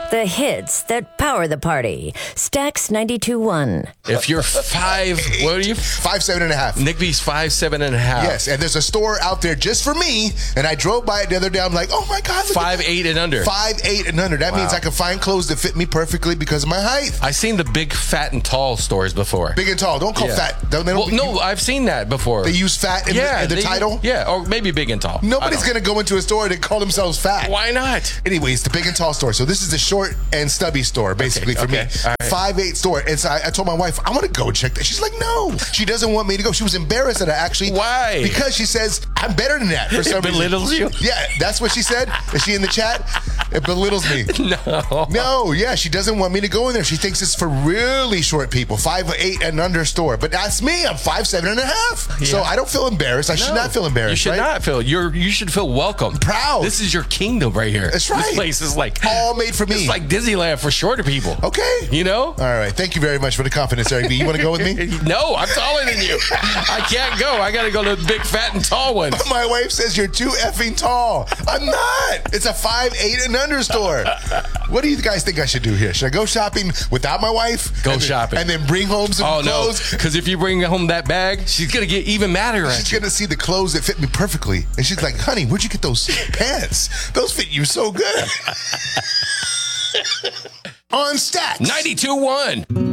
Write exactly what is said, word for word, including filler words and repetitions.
The hits that power the party. Stax ninety-two point one. If you're five, what are you? Five, seven and a half. Nick B's five, seven and a half. Yes, and there's a store out there just for me, and I drove by it the other day. I'm like, oh my God. Look five, at eight and under. Five, eight and under. That Wow. means I can find clothes that fit me perfectly because of my height. I've seen the big, fat, and tall stores before. Big and tall. Don't call Yeah. fat. Don't, they don't, Well, no, I've seen that before. They use fat in yeah, the, in the they- title? Yeah, or maybe big and tall. Nobody's going to go into a store and call themselves fat. Why not? Anyways, the big and tall store. So this is the short and stubby store, basically, Okay, for me. okay, all right. Five eight store. And so I, I told my wife, I want to go check that. She's like, no. She doesn't want me to go. She was embarrassed that I actually. Why? Because she says, I'm better than that for some It reason. belittles you? Yeah, that's what she said. Is she in the chat? It belittles me. No. No, yeah, she doesn't want me to go in there. She thinks it's for really short people, five eight and under store. But that's me. I'm five seven and a half. Yeah. So I don't feel embarrassed. I should No. not feel embarrassed. You should right? not feel. You're. You should feel welcome. Proud. This is your kingdom right here. That's right. This place is like All made for me. It's like Disneyland for shorter people. Okay. You know. All right. Thank you very much for the confidence, Eric B. You want to go with me? No, I'm taller than you. I can't go. I got to go to the big, fat, and tall ones. My wife says you're too effing tall. I'm not. It's a five eight and under store. What do you guys think I should do here? Should I go shopping without my wife? Go and then, shopping. And then bring home some Oh, clothes? no. Because if you bring home that bag, she's going to get even madder at She's you. going to see the clothes that fit me perfectly. And she's like, honey, where'd you get those pants? Those fit you so good. On Stax. ninety-two point one.